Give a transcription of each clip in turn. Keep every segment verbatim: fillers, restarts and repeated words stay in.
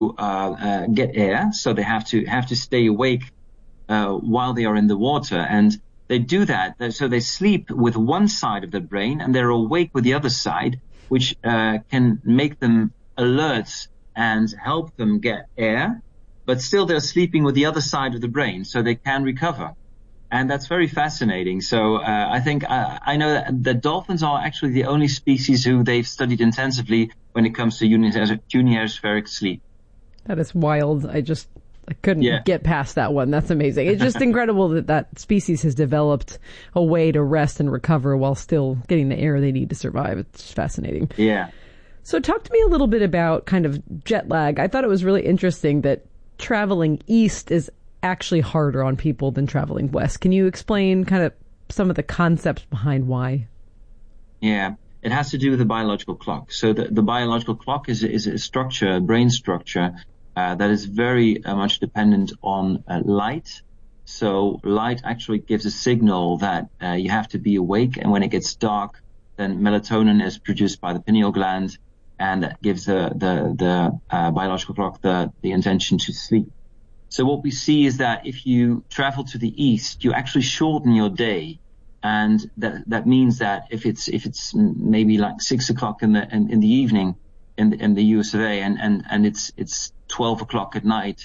uh, uh, get air, so they have to have to stay awake uh, while they are in the water, and they do that. So they sleep with one side of the brain, and they're awake with the other side, which uh, can make them alert and help them get air, but still they're sleeping with the other side of the brain, so they can recover. And that's very fascinating. So uh, I think uh, I know that, that dolphins are actually the only species who they've studied intensively when it comes to unihemispheric sleep. That is wild. I just I couldn't yeah. get past that one. That's amazing. It's just incredible that that species has developed a way to rest and recover while still getting the air they need to survive. It's fascinating. Yeah. So talk to me a little bit about kind of jet lag. I thought it was really interesting that traveling east is actually harder on people than traveling west. Can you explain kind of some of the concepts behind why? Yeah, it has to do with the biological clock. So the, the biological clock is, is a structure, a brain structure, uh, that is very uh, much dependent on uh, light. So light actually gives a signal that uh, you have to be awake, and when it gets dark, then melatonin is produced by the pineal gland, and that gives the, the, the uh, biological clock the, the intention to sleep. So what we see is that if you travel to the east, you actually shorten your day. And that, that means that if it's, if it's maybe like six o'clock in the, in, in the evening in the, in the U S of A and, and, and it's, it's twelve o'clock at night,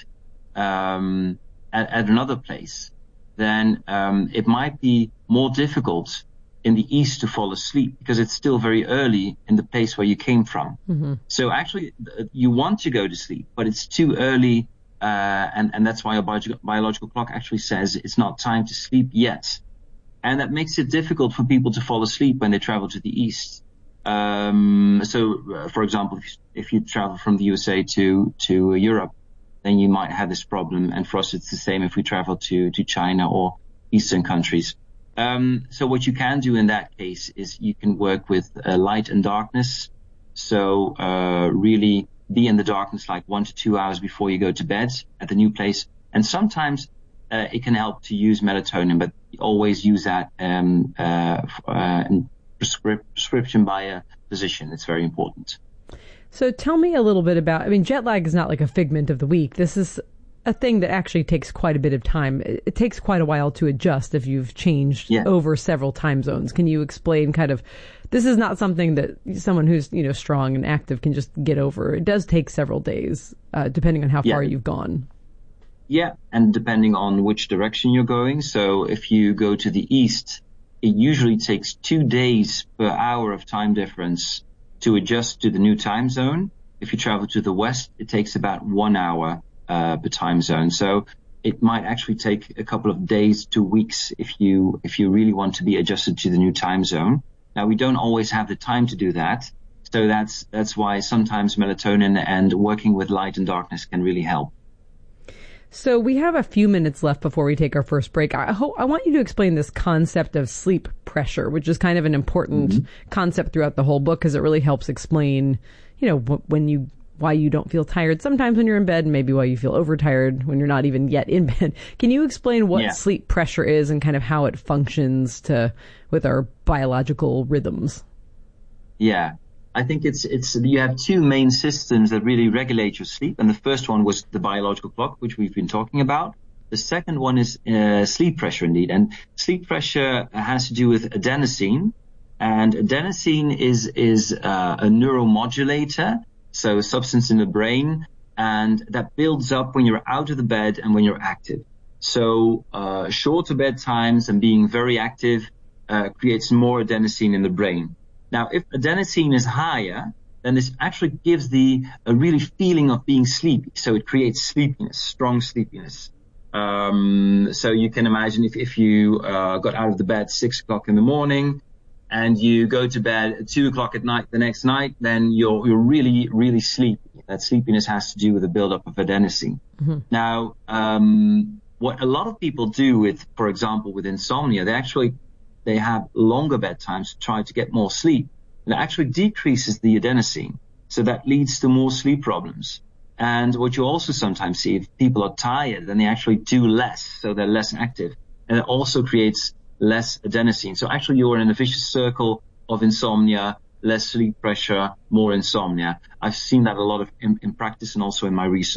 um, at, at another place, then, um, it might be more difficult in the east to fall asleep because it's still very early in the place where you came from. Mm-hmm. So actually you want to go to sleep, but it's too early. Uh, and, and that's why our biological, biological clock actually says it's not time to sleep yet. And that makes it difficult for people to fall asleep when they travel to the east. Um, so, uh, for example, if you, if you travel from the U S A to, to Europe, then you might have this problem. And for us, it's the same if we travel to, to China or Eastern countries. Um, so what you can do in that case is you can work with uh, light and darkness. So, uh, really, be in the darkness like one to two hours before you go to bed at the new place. And sometimes uh, it can help to use melatonin, but always use that um, uh, uh, prescrip- prescription by a physician. It's very important. So tell me a little bit about, I mean, jet lag is not like a figment of the week. This is a thing that actually takes quite a bit of time. It, it takes quite a while to adjust if you've changed yeah. over several time zones. Can you explain kind of, this is not something that someone who's, you know, strong and active can just get over. It does take several days, uh, depending on how yeah. far you've gone. Yeah, and depending on which direction you're going. So if you go to the east, it usually takes two days per hour of time difference to adjust to the new time zone. If you travel to the west, it takes about one hour uh, per time zone. So it might actually take a couple of days to weeks if you if you really want to be adjusted to the new time zone. Now, we don't always have the time to do that. So that's, that's why sometimes melatonin and working with light and darkness can really help. So we have a few minutes left before we take our first break. I hope, I want you to explain this concept of sleep pressure, which is kind of an important mm-hmm. concept throughout the whole book because it really helps explain, you know, when you, why you don't feel tired sometimes when you're in bed and maybe why you feel overtired when you're not even yet in bed. Can you explain what yeah. sleep pressure is and kind of how it functions to with our biological rhythms? Yeah, I think it's it's you have two main systems that really regulate your sleep, and the first one was the biological clock, which we've been talking about. The second one is uh, sleep pressure, indeed, and sleep pressure has to do with adenosine, and adenosine is is uh, a neuromodulator, so a substance in the brain, and that builds up when you're out of the bed and when you're active. So uh, shorter bedtimes and being very active Uh, creates more adenosine in the brain. Now, if adenosine is higher, then this actually gives the a really feeling of being sleepy. So it creates sleepiness, strong sleepiness. Um, so you can imagine if, if you uh, got out of the bed six o'clock in the morning and you go to bed at two o'clock at night the next night, then you're you're really, really sleepy. That sleepiness has to do with the buildup of adenosine. Mm-hmm. Now, um, what a lot of people do with, for example, with insomnia, they actually they have longer bedtimes to try to get more sleep. And it actually decreases the adenosine. So that leads to more sleep problems. And what you also sometimes see, if people are tired, then they actually do less. So they're less active. And it also creates less adenosine. So actually you're in a vicious circle of insomnia less sleep pressure, more insomnia. I've seen that a lot of in, in practice and also in my research.